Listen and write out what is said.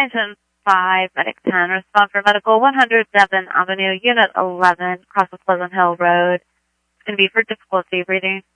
Engine 5, Medic 10, respond for medical 107 Avenue, Unit 11, across the Pleasant Hill Road. It's going to be for difficulty breathing.